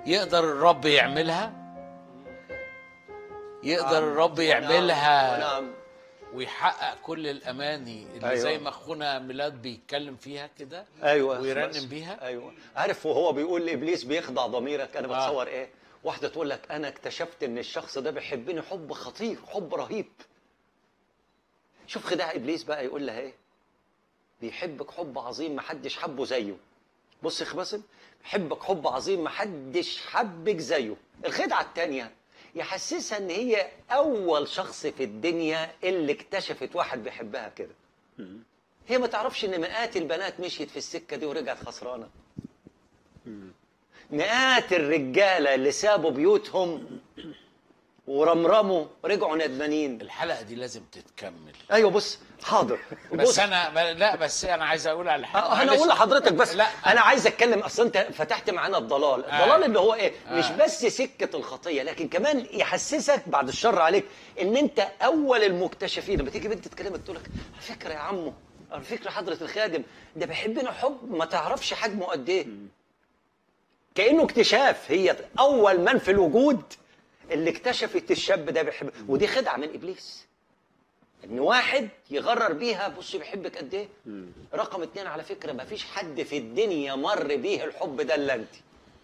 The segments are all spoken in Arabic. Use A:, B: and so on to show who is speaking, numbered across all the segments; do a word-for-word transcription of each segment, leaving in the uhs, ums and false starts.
A: يقدر الرب يعملها، يقدر الرب يعملها
B: ونعم
A: ويحقق كل الاماني اللي
B: أيوة.
A: زي ما اخونا ميلاد بيتكلم فيها كده
B: ايوه
A: ويرنم بيها.
B: ايوه عارف، وهو بيقول لابليس بيخضع ضميرك. انا
A: آه.
B: بتصور ايه؟ واحده تقول لك انا اكتشفت ان الشخص ده بيحبني حب خطير، حب رهيب. شوف خداع ابليس بقى، يقول لها ايه؟ بيحبك حب عظيم محدش حبه زيه. بص يا اخ باسم، بيحبك حب عظيم محدش حبك زيه. الخدعه الثانيه يحسسها ان هي اول شخص في الدنيا اللي اكتشفت واحد بيحبها كده. هي ما تعرفش ان مئات البنات مشيت في السكه دي ورجعت خسرانه. مئات الرجاله اللي سابوا بيوتهم ورمرموا رجعوا ندمانين.
A: الحلقه دي لازم تتكمل.
B: ايوه بص حاضر.
A: بس
B: بص.
A: انا لا بس انا عايز اقول على حاجه.
B: انا اقول لحضرتك بس
A: لا
B: انا عايز اتكلم. اصل انت فتحت معانا الضلال. الضلال
A: آه.
B: اللي هو ايه؟
A: آه.
B: مش بس سكه الخطيه، لكن كمان يحسسك بعد الشر عليك ان انت اول المكتشفين. لما تيجي بنت تكلمك تقول لك على فكره يا عمو، على فكره حضره الخادم ده بيحبنا حب ما تعرفش حجمه قد ايه. كانه اكتشاف. هي اول من في الوجود اللي اكتشفت الشاب ده بيحب. ودي خدعه من ابليس، ان واحد يغرر بيها. بص بيحبك قد ايه. رقم اتنين، على فكره ما فيش حد في الدنيا مر بيه الحب ده الا انت.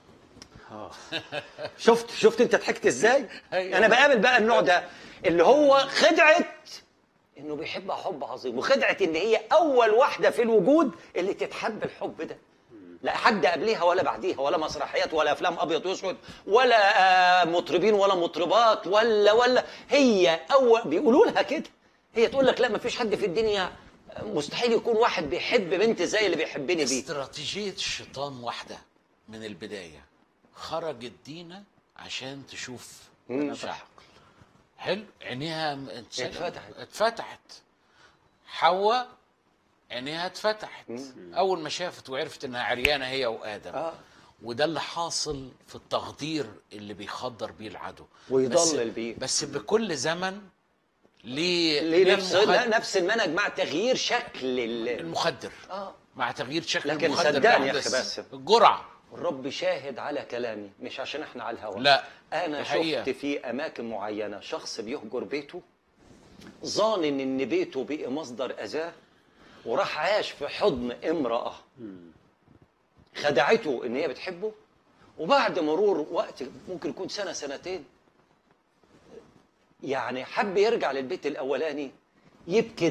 B: شفت شفت انت ضحكت ازاي؟
A: أيوة.
B: انا بقابل بقى النوع ده اللي هو خدعه انه بيحبها حب عظيم، وخدعه ان هي اول واحده في الوجود اللي تتحب الحب ده. لا حد قبليها ولا بعديها، ولا مسرحيات ولا افلام ابيض واسود ولا مطربين ولا مطربات ولا ولا هي اول. بيقولوا لها كده. هي تقول لك لا ما فيش حد في الدنيا مستحيل يكون واحد بيحب بنت زي اللي بيحبني بيه.
A: استراتيجيه الشيطان واحده من البدايه. خرجت دينا عشان تشوف شعب حلو، عينيها
B: اتفتحت
A: اتفتحت. حواء عينيها اتفتحت اول ما شافت وعرفت انها عريانه هي وادم.
B: آه.
A: وده اللي حاصل في التخدير اللي بيخدر بيه العدو
B: ويضلل بيه.
A: بس بكل زمن ليه
B: ليه نفس
A: للمخدر.
B: نفس المنهج مع تغيير شكل
A: المخدر.
B: اه
A: مع تغيير شكل
B: لكن
A: المخدر.
B: صدقني يا اخي باسم،
A: الجرعه.
B: الرب شاهد على كلامي، مش عشان احنا على الهوا.
A: لا
B: انا شفت في اماكن معينه شخص بيهجر بيته ظان ان بيته بقي مصدر اذاه، وراح عاش في حضن امراه خدعته ان هي بتحبه، وبعد مرور وقت ممكن يكون سنه سنتين يعني حب يرجع للبيت الاولاني يبكي